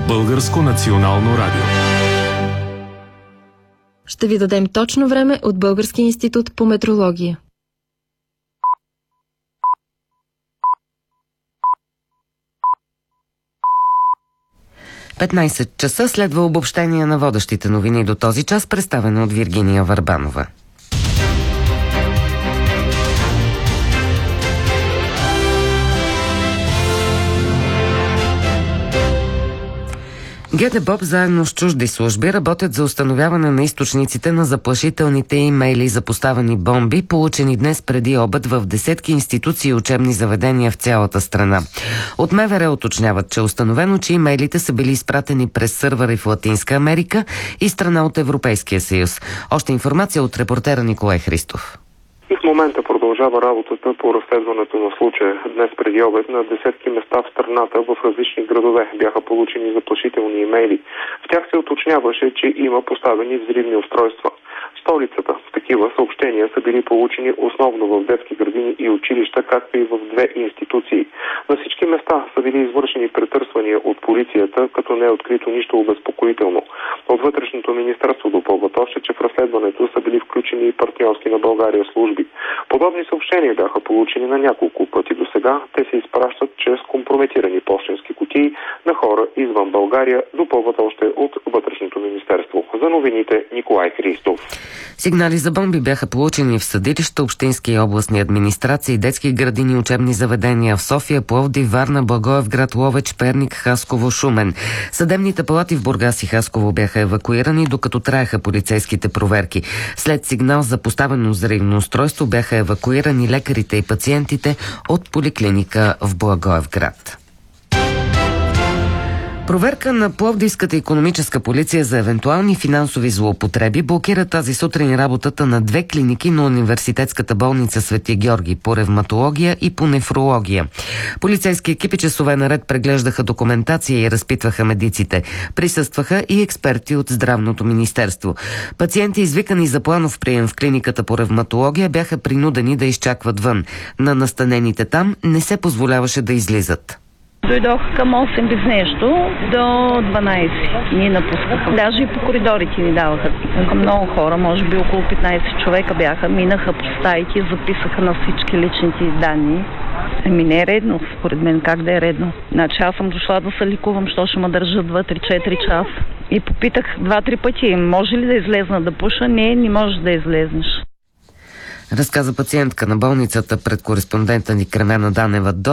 Българско национално радио. Ще ви дадем точно време от Българския институт по метрология. – 15 часа следва обобщение на водещите новини до този час, представено от Виргиния Върбанова. ГДБОП заедно с чужди служби работят за установяване на източниците на заплашителните имейли за поставени бомби, получени днес преди обед в десетки институции и учебни заведения в цялата страна. От МВР уточняват, че е установено, че имейлите са били изпратени през сървъри в Латинска Америка и страна от Европейския съюз. Още информация от репортера Николай Христов. И в момента продължава работата по разследването на случая. Днес преди обед на десетки места в страната в различни градове бяха получени заплашителни имейли. В тях се уточняваше, че има поставени взривни устройства. В столицата в такива съобщения са били получени основно в детски градини и училища, както и в две институции. На всички места са били извършени претърсвания от полицията, като не е открито нищо обезпокоително. От Вътрешното министерство допълват още, че в разследването са били включени и партньорски на България служби. Подобни съобщения бяха получени на няколко пъти до сега. Те се изпращат чрез компрометирани пощенски кутии на хора извън България, допълват още от Вътрешното министерство. За новините Николай Христов. Сигнали за бомби бяха получени в съдилища, общински и областни администрации, детски градини, учебни заведения в София, Пловдив, Варна, Благоевград, Ловеч, Перник, Хасково, Шумен. Съдебните палати в Бургас и Хасково бяха евакуирани, докато траеха полицейските проверки. След сигнал за поставено взривно устройство бяха евакуирани лекарите и пациентите от поликлиника в Благоевград. Проверка на Пловдивската икономическа полиция за евентуални финансови злоупотреби блокира тази сутрин работата на две клиники на университетската болница Свети Георги по ревматология и по нефрология. Полицейски екипи часове наред преглеждаха документация и разпитваха медиците. Присъстваха и експерти от Здравното министерство. Пациенти, извикани за планов прием в клиниката по ревматология, бяха принудени да изчакват вън. На настанените там не се позволяваше да излизат. Дойдох към 8 без нещо до 12. Ни напускаха. Даже и по коридорите ни даваха. Много хора, може би около 15 човека бяха. Минаха по стаите, записаха на всички личните данни. Не е редно, според мен. Как да е редно? Значи аз съм дошла да се ликувам, що ще ме държат 2-3-4 часа. И попитах 2-3 пъти, може ли да излезна да пуша? Не можеш да излезнеш. Разказа пациентка на болницата пред кореспондента ни Кремена Данева.